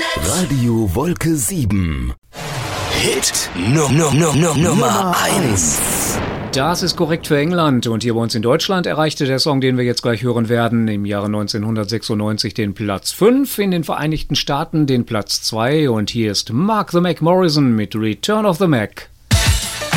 Radio Wolke 7. Hit Nummer 1. Das ist korrekt für England, und hier bei uns in Deutschland erreichte der Song, den wir jetzt gleich hören werden, im Jahre 1996 den Platz 5, in den Vereinigten Staaten den Platz 2, und hier ist Mark the Mac Morrison mit Return of the Mac.